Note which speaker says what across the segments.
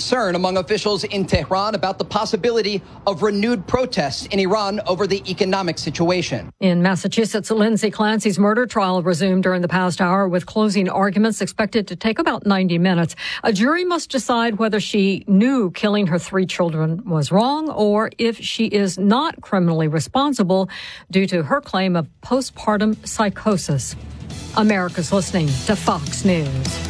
Speaker 1: concern among officials in Tehran about the possibility of renewed protests in Iran over the economic situation.
Speaker 2: In Massachusetts, Lindsay Clancy's murder trial resumed during the past hour with closing arguments expected to take about 90 minutes. A jury must decide whether she knew killing her 3 children was wrong or if she is not criminally responsible due to her claim of postpartum psychosis. America's listening to Fox News.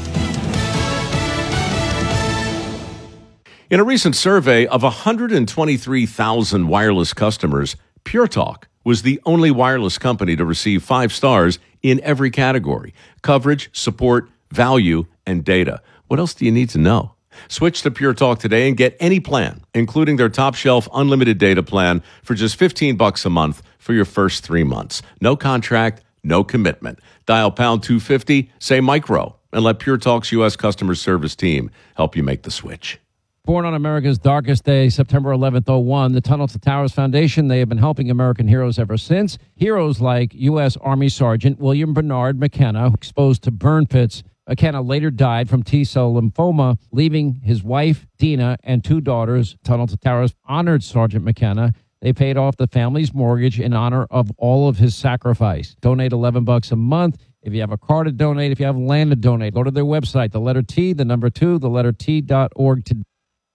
Speaker 3: In a recent survey of 123,000 wireless customers, Pure Talk was the only wireless company to receive 5 stars in every category: coverage, support, value, and data. What else do you need to know? Switch to Pure Talk today and get any plan, including their top shelf unlimited data plan for just $15 a month for your first 3 months. No contract, no commitment. Dial pound 250, say micro, and let Pure Talk's U.S. customer service team help you make the switch.
Speaker 4: Born on America's darkest day, September 11th, 2001, the Tunnel to Towers Foundation, they have been helping American heroes ever since. Heroes like U.S. Army Sergeant William Bernard McKenna, exposed to burn pits. McKenna later died from T-cell lymphoma, leaving his wife, Dina, and 2 daughters. Tunnel to Towers honored Sergeant McKenna. They paid off the family's mortgage in honor of all of his sacrifice. Donate $11 a month. If you have a car to donate, if you have land to donate, go to their website, the letter T, the number 2, the letter T.org today.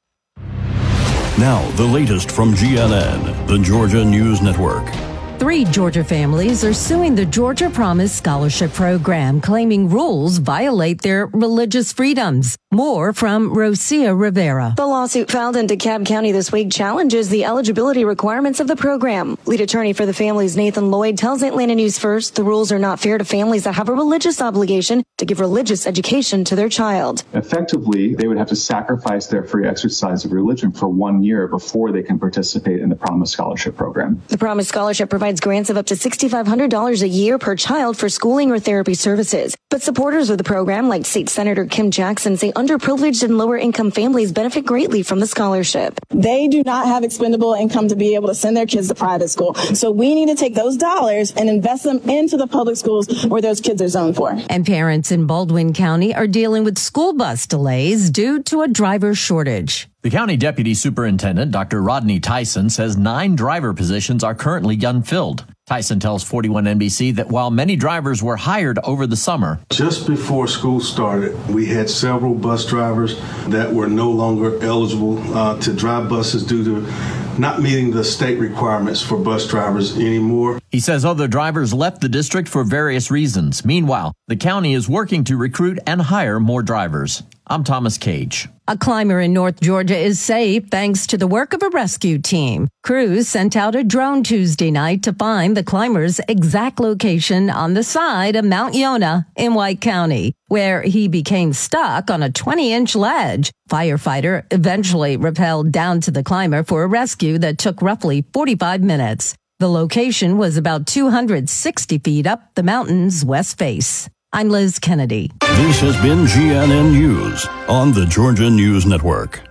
Speaker 5: Now, the latest from GNN, the Georgia News Network.
Speaker 6: 3 Georgia families are suing the Georgia Promise Scholarship Program, claiming rules violate their religious freedoms. More from Rosia Rivera.
Speaker 7: The lawsuit filed in DeKalb County this week challenges the eligibility requirements of the program. Lead attorney for the families, Nathan Lloyd, tells Atlanta News First the rules are not fair to families that have a religious obligation to give religious education to their child.
Speaker 8: Effectively, they would have to sacrifice their free exercise of religion for 1 year before they can participate in the Promise Scholarship Program.
Speaker 7: The Promise Scholarship provides grants of up to $6,500 a year per child for schooling or therapy services. But supporters of the program, like State Senator Kim Jackson, say underprivileged and lower-income families benefit greatly from the scholarship.
Speaker 9: They do not have expendable income to be able to send their kids to private school. So we need to take those dollars and invest them into the public schools where those kids are zoned for.
Speaker 6: And parents in Baldwin County are dealing with school bus delays due to a driver shortage.
Speaker 10: The county deputy superintendent, Dr. Rodney Tyson, says 9 driver positions are currently unfilled. Tyson tells 41 NBC that while many drivers were hired over the summer,
Speaker 11: just before school started, we had several bus drivers that were no longer eligible to drive buses due to not meeting the state requirements for bus drivers anymore.
Speaker 10: He says other drivers left the district for various reasons. Meanwhile, the county is working to recruit and hire more drivers. I'm Thomas Cage.
Speaker 6: A climber in North Georgia is safe thanks to the work of a rescue team. Crews sent out a drone Tuesday night to find the climber's exact location on the side of Mount Yonah in White County, where he became stuck on a 20-inch ledge. Firefighter eventually rappelled down to the climber for a rescue that took roughly 45 minutes. The location was about 260 feet up the mountain's west face. I'm Liz Kennedy.
Speaker 5: This has been GNN News on the Georgia News Network.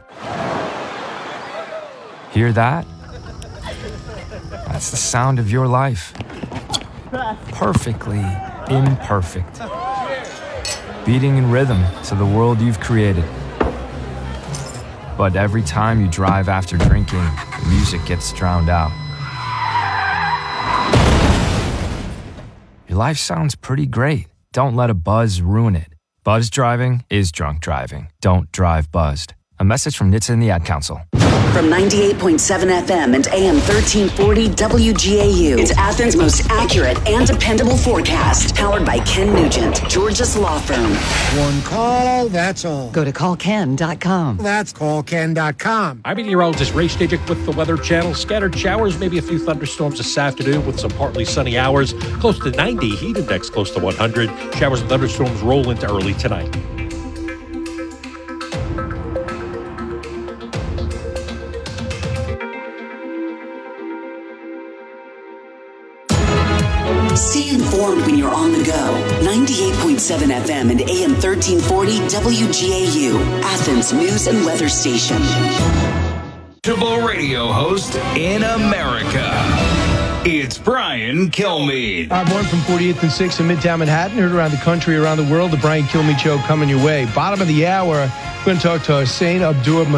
Speaker 12: Hear that? That's the sound of your life. Perfectly imperfect. Beating in rhythm to the world you've created. But every time you drive after drinking, the music gets drowned out. Your life sounds pretty great. Don't let a buzz ruin it. Buzz driving is drunk driving. Don't drive buzzed. A message from NHTSA and the Ad Council.
Speaker 13: From 98.7 FM and AM 1340 WGAU, it's Athens' most accurate and dependable forecast. Powered by Ken Nugent, Georgia's law firm.
Speaker 14: One call, that's all.
Speaker 6: Go to callken.com.
Speaker 14: That's callken.com.
Speaker 15: I'm meteorologist Ray Stajic with the Weather Channel. Scattered showers, maybe a few thunderstorms this afternoon with some partly sunny hours. Close to 90, heat index close to 100. Showers and thunderstorms roll into early tonight.
Speaker 13: Stay informed when you're on the go. 98.7 FM and AM 1340 WGAU, Athens News and Weather Station.
Speaker 16: Radio host in America. It's Brian Kilmeade.
Speaker 17: Born from 48th and 6th in Midtown Manhattan, heard around the country, around the world. The Brian Kilmeade Show coming your way. Bottom of the hour, we're going to talk to Hussein Abdur